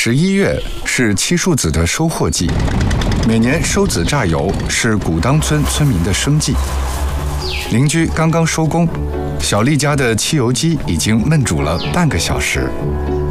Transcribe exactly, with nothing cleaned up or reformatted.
十一月是漆树籽的收获季，每年收籽榨油是古当村村民的生计。邻居刚刚收工，小丽家的漆油机已经焖煮了半个小时。